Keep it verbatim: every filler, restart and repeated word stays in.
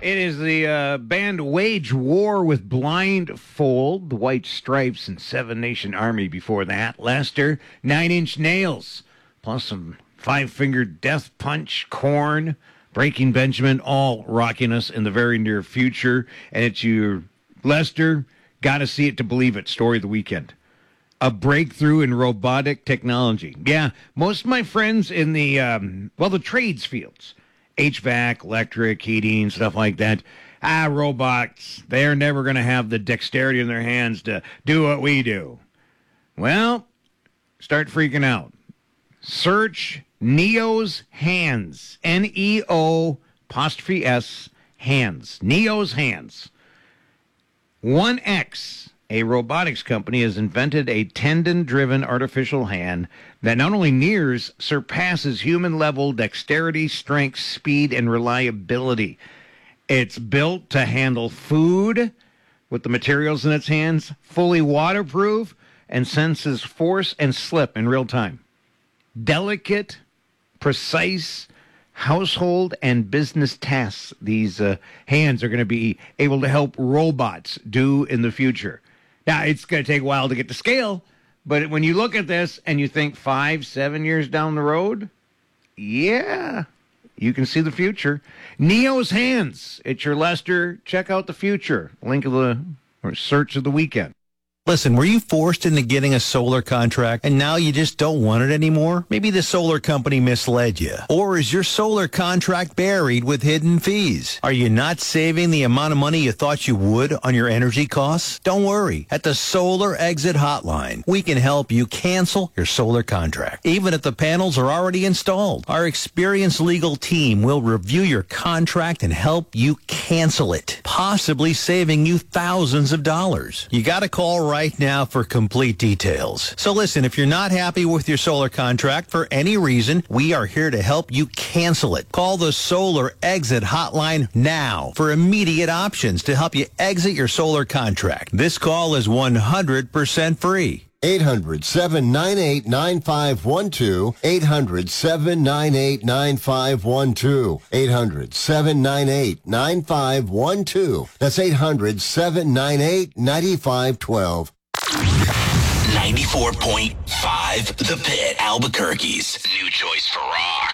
It is the uh, band Wage War with Blindfold, the White Stripes, and Seven Nation Army before that. Lester, Nine Inch Nails, plus some Five-Fingered Death Punch, Korn, Breaking Benjamin, all rocking us in the very near future. And it's your, Lester, gotta see it to believe it, story of the weekend. A breakthrough in robotic technology. Yeah, most of my friends in the, um, well, the trades fields, H V A C, electric, heating, stuff like that. Ah, robots, they're never going to have the dexterity in their hands to do what we do. Well, start freaking out. Search Neo's Hands. N E O apostrophe S, hands. Neo's Hands. one X, a robotics company, has invented a tendon-driven artificial hand that not only nears, surpasses human-level dexterity, strength, speed, and reliability. It's built to handle food with the materials in its hands, fully waterproof, and senses force and slip in real time. Delicate, precise household and business tasks these uh, hands are going to be able to help robots do in the future. Now, it's going to take a while to get to scale, but when you look at this and you think five, seven years down the road, yeah, you can see the future. Neo's Hands. It's your Lester. Check out the future. Link of the or search of the weekend. Listen, were you forced into getting a solar contract and now you just don't want it anymore? Maybe the solar company misled you. Or is your solar contract buried with hidden fees? Are you not saving the amount of money you thought you would on your energy costs? Don't worry. At the Solar Exit Hotline, we can help you cancel your solar contract, even if the panels are already installed. Our experienced legal team will review your contract and help you cancel it, possibly saving you thousands of dollars. You got to call right now for complete details. So listen, if you're not happy with your solar contract for any reason, we are here to help you cancel it. Call the Solar Exit Hotline now for immediate options to help you exit your solar contract. This call is one hundred percent free. eight hundred, seven nine eight, nine five one two. eight hundred, seven nine eight, nine five one two. eight hundred, seven nine eight, nine five one two. That's eight hundred, seven nine eight, nine five one two. ninety-four point five The Pit, Albuquerque's new choice for rock.